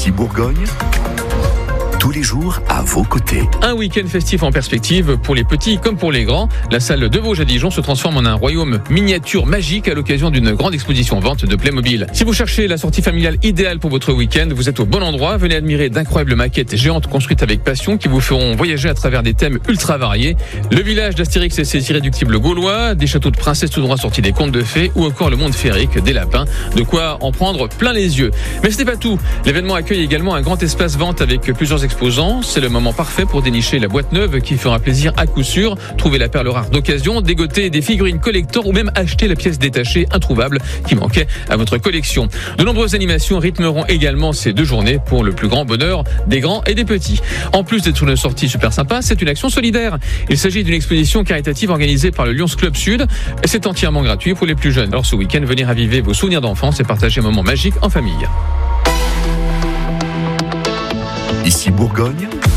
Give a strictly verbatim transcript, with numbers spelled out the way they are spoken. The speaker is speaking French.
Ici Bourgogne, tous les jours à vos côtés. Un week-end festif en perspective pour les petits comme pour les grands. La salle de Vosges à Dijon se transforme en un royaume miniature magique à l'occasion d'une grande exposition vente de Playmobil. Si vous cherchez la sortie familiale idéale pour votre week-end, vous êtes au bon endroit. Venez admirer d'incroyables maquettes géantes construites avec passion qui vous feront voyager à travers des thèmes ultra variés. Le village d'Astérix et ses irréductibles gaulois, des châteaux de princesses tout droit sortis des contes de fées ou encore le monde féerique des lapins. De quoi en prendre plein les yeux. Mais ce n'est pas tout. L'événement accueille également un grand espace vente avec plusieurs exposants. C'est le moment parfait pour dénicher la boîte neuve qui fera plaisir à coup sûr, trouver la perle rare d'occasion, dégoter des figurines collector ou même acheter la pièce détachée introuvable qui manquait à votre collection. De nombreuses animations rythmeront également ces deux journées pour le plus grand bonheur des grands et des petits. En plus d'être une sortie super sympa, c'est une action solidaire. Il s'agit d'une exposition caritative organisée par le Lions Club Sud et c'est entièrement gratuit pour les plus jeunes. Alors ce week-end, venez raviver vos souvenirs d'enfance et partager un moment magique en famille. Ici Bourgogne,